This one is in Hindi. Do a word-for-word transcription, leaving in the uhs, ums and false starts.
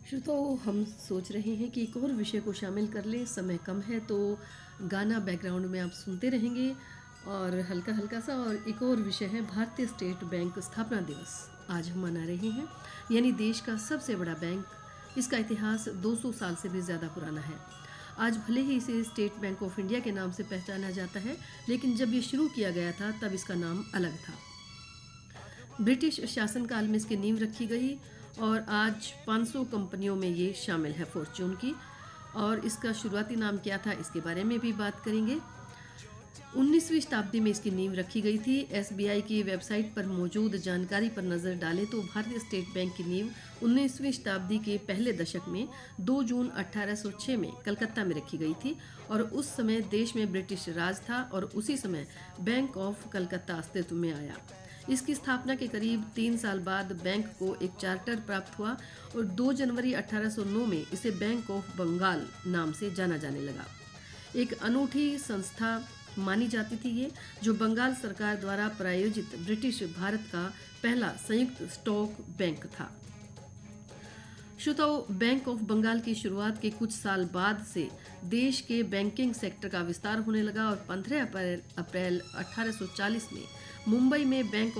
श्रोताओ, हम सोच रहे हैं कि एक और विषय को शामिल कर लें। समय कम है तो गाना बैकग्राउंड में आप सुनते रहेंगे और हल्का हल्का सा। और एक और विषय है भारतीय स्टेट बैंक स्थापना दिवस। आज हम मना रहे हैं, यानी देश का सबसे बड़ा बैंक। इसका इतिहास दो सौ साल से भी ज़्यादा पुराना है। आज भले ही इसे स्टेट बैंक ऑफ इंडिया के नाम से पहचाना जाता है, लेकिन जब ये शुरू किया गया था तब इसका नाम अलग था। ब्रिटिश शासनकाल में इसकी नींव रखी गई और आज पाँच सौ कंपनियों में ये शामिल है फॉर्च्यून की। और इसका शुरुआती नाम क्या था, इसके बारे में भी बात करेंगे। उन्नीसवीं शताब्दी में इसकी नींव रखी गई थी। एसबीआई की वेबसाइट पर मौजूद जानकारी पर नज़र डालें तो भारतीय स्टेट बैंक की नींव उन्नीसवीं शताब्दी के पहले दशक में दो जून अठारह सौ छह में कलकत्ता में रखी गई थी। और उस समय देश में ब्रिटिश राज था और उसी समय बैंक ऑफ कलकत्ता अस्तित्व में आया। इसकी स्थापना के करीब तीन साल बाद बैंक को एक चार्टर प्राप्त हुआ और दो जनवरी अठारह सौ नौ में इसे बैंक ऑफ बंगाल नाम से जाना जाने लगा। एक अनूठी संस्था मानी जाती थी ये, जो बंगाल सरकार द्वारा प्रायोजित ब्रिटिश भारत का पहला संयुक्त स्टॉक बैंक था। श्रोताओ, बैंक ऑफ बंगाल की शुरुआत के कुछ साल बाद से देश के बैंकिंग सेक्टर का विस्तार होने लगा और पंद्रह अप्रैल अप्रैल अठारह सौ चालीस में मुंबई में बैंक